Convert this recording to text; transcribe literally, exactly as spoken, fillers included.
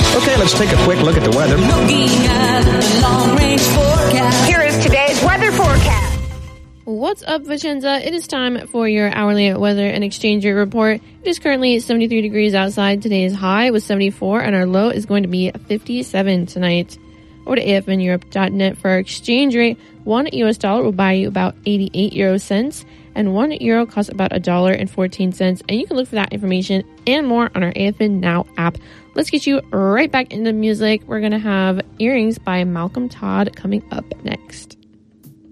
Okay, let's take a quick look at the weather. Looking at the long-range forecast. Here is today's weather forecast. What's up, Vicenza? It is time for your hourly weather and exchange rate report. It is currently seventy-three degrees outside. Today's high was seventy-four, and our low is going to be fifty-seven tonight. Over to A F N Europe dot net for our exchange rate. One U S dollar will buy you about eighty-eight euro cents, and one euro costs about a dollar and fourteen cents. And you can look for that information and more on our A F N Now app. Let's get you right back into music. We're going to have Earrings by Malcolm Todd coming up next.